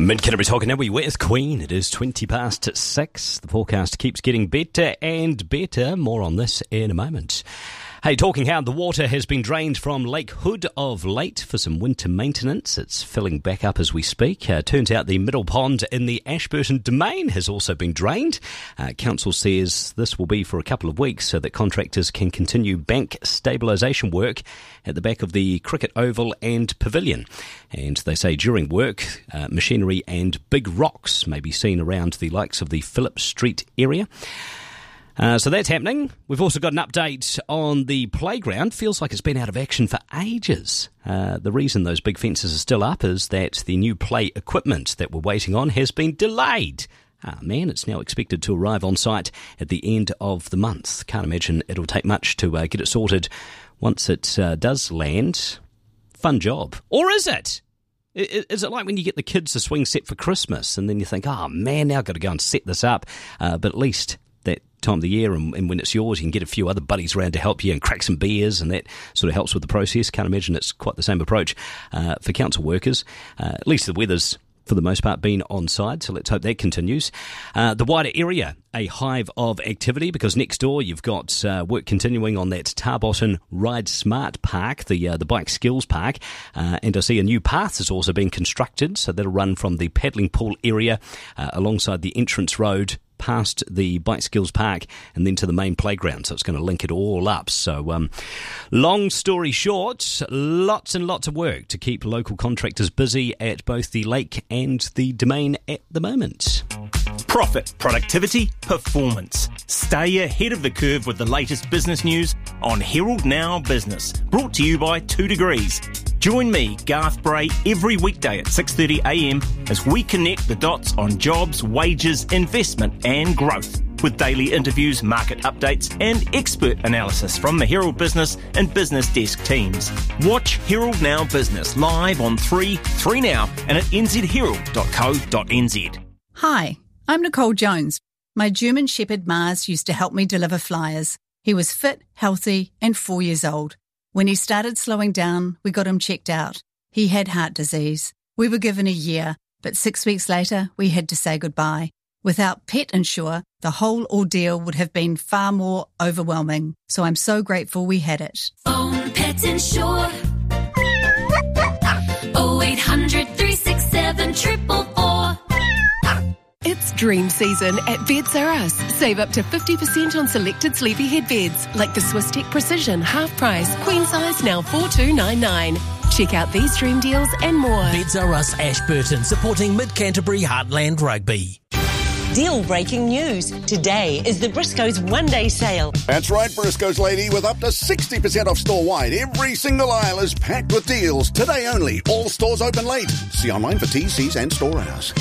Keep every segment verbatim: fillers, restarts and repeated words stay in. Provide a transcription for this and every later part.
Mid-Canterbury talking now, we with Queen. It is twenty past six. The forecast keeps getting better and better. More on this in a moment. Hey, talking how the water has been drained from Lake Hood of late for some winter maintenance. It's filling back up as we speak. Uh, turns out the middle pond in the Ashburton Domain has also been drained. Uh, Council says this will be for a couple of weeks so that contractors can continue bank stabilisation work at the back of the Cricket Oval and Pavilion. And they say during work, uh, machinery and big rocks may be seen around the likes of the Phillip Street area. Uh, so that's happening. We've also got an update on the playground. Feels like it's been out of action for ages. Uh, the reason those big fences are still up is that the new play equipment that we're waiting on has been delayed. Ah, man, it's now expected to arrive on site at the end of the month. Can't imagine it'll take much to uh, get it sorted once it uh, does land. Fun job. Or is it? Is it like when you get the kids a swing set for Christmas and then you think, oh man, now I've got to go and set this up. Uh, but at least that time of the year, and, and when it's yours, you can get a few other buddies around to help you and crack some beers, and that sort of helps with the process. Can't imagine it's quite the same approach uh, for council workers. Uh, at least the weather's, for the most part, been on side, so let's hope that continues. Uh, the wider area, a hive of activity, because next door you've got uh, work continuing on that Tarbotton Ride Smart Park, the uh, the bike skills park, uh, and I see a new path has also been constructed, so that'll run from the paddling pool area uh, alongside the entrance road past the Bike Skills Park and then to the main playground, so it's going to link it all up. So um, long story short, lots and lots of work to keep local contractors busy at both the lake and the domain at the moment. Profit, productivity, performance. Stay ahead of the curve with the latest business news on Herald Now Business, brought to you by Two Degrees. Join me, Garth Bray, every weekday at six thirty a m as we connect the dots on jobs, wages, investment and growth, with daily interviews, market updates and expert analysis from the Herald Business and Business Desk teams. Watch Herald Now Business live on three, three Now and at n z herald dot co dot n z. Hi, I'm Nicole Jones. My German Shepherd Mars used to help me deliver flyers. He was fit, healthy and four years old. When he started slowing down, we got him checked out. He had heart disease. We were given a year, but six weeks later, we had to say goodbye. Without Pet Insure, the whole ordeal would have been far more overwhelming. So I'm so grateful we had it. Phone Pet Insure. oh eight hundred, three six seven, four four four. It's dream season at Beds R Us. Save up to fifty percent on selected sleepyhead beds, like the Swisstech Precision half price, queen size now four two nine nine. Check out these dream deals and more. Beds R Us Ashburton, supporting Mid-Canterbury Heartland Rugby. Deal-breaking news. Today is the Briscoe's one-day sale. That's right, Briscoe's lady, with up to sixty percent off store-wide. Every single aisle is packed with deals. Today only. All stores open late. See online for T Cs and store hours.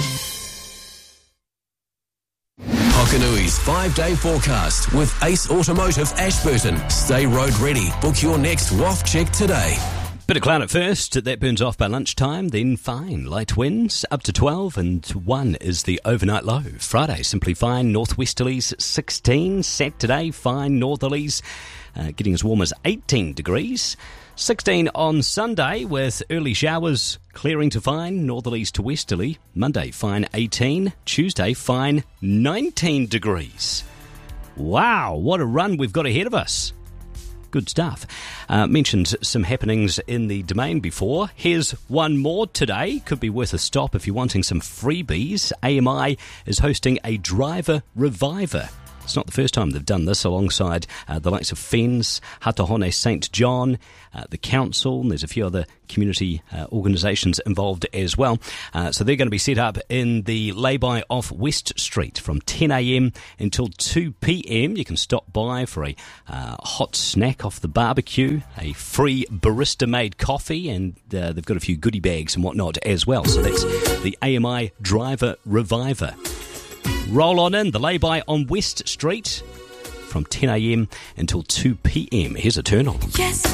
Hokanui's five-day forecast with Ace Automotive Ashburton. Stay road ready. Book your next W A F check today. Bit of cloud at first, that burns off by lunchtime, then fine. Light winds up to twelve, and one is the overnight low. Friday, simply fine, northwesterlies sixteen. Saturday, fine, northerlies, uh, getting as warm as eighteen degrees. sixteen on Sunday, with early showers clearing to fine, northerlies to westerly. Monday, fine eighteen. Tuesday, fine nineteen degrees. Wow, what a run we've got ahead of us. Good stuff. Uh, mentioned some happenings in the domain before. Here's one more today. Could be worth a stop if you're wanting some freebies. A M I is hosting a driver reviver. It's not the first time they've done this, alongside uh, the likes of Fens, Hatahone Saint John, uh, the council, and there's a few other community uh, organisations involved as well. Uh, so they're going to be set up in the lay-by off West Street from ten a m until two p m. You can stop by for a uh, hot snack off the barbecue, a free barista-made coffee, and uh, they've got a few goodie bags and whatnot as well. So that's the A M I Driver Reviver. Roll on in, the lay-by on West Street from ten a m until two p m. Here's a turn on. Yes.